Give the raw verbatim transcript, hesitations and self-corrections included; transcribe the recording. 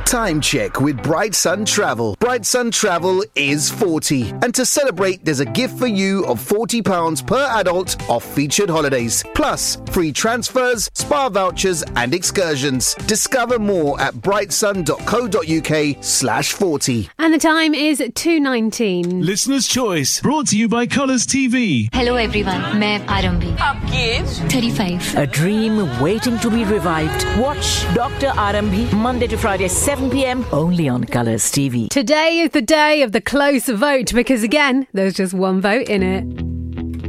Time check with Bright Sun Travel. Bright Sun Travel is forty. And to celebrate, there's a gift for you of forty pounds per adult off featured holidays. Plus, free transfers, spa vouchers and excursions. Discover more at brightsun.co.uk slash 40. And the time is two nineteen. Listener's Choice, brought to you by Colours T V. Hello everyone, मैं आरंभी. आपकी as thirty-five. A dream waiting to be revived. Watch Doctor Arambhi Monday to Friday, seven p.m. only on Colours T V. Today is the day of the close vote because, again, there's just one vote in it.